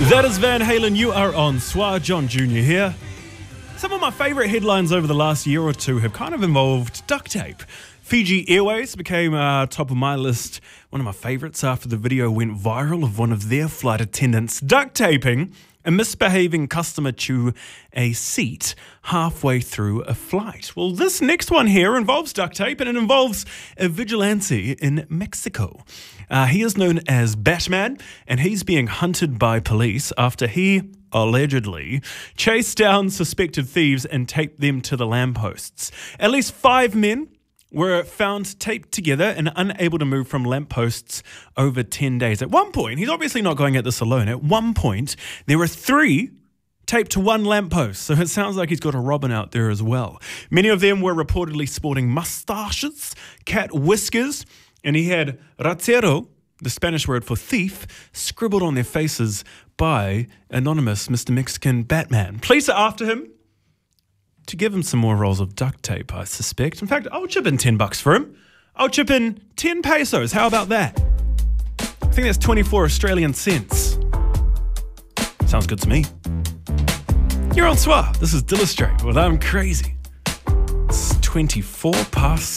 That is Van Halen. You are on SWA. John Jr. here. Some of my favourite headlines over the last year or two have kind of involved duct tape. Fiji Airways became top of my list. One of my favourites after the video went viral of one of their flight attendants duct taping a misbehaving customer to a seat halfway through a flight. Well, this next one here involves duct tape, and it involves a vigilante in Mexico. He is known as Batman, and he's being hunted by police after he allegedly chased down suspected thieves and taped them to the lampposts. At least 5 men were found taped together and unable to move from lampposts over 10 days. At one point, he's obviously not going at this alone. At one point, there were 3 taped to one lamppost, so it sounds like he's got a Robin out there as well. Many of them were reportedly sporting mustaches, cat whiskers, and he had ratero, the Spanish word for thief, scribbled on their faces by anonymous Mr. Mexican Batman. Police are after him to give him some more rolls of duct tape, I suspect. In fact, I'll chip in $10 for him. I'll chip in 10 pesos. How about that? I think that's 24 Australian cents. Sounds good to me. You're on SWA. This is Dillustrate with I'm Crazy. It's 24 past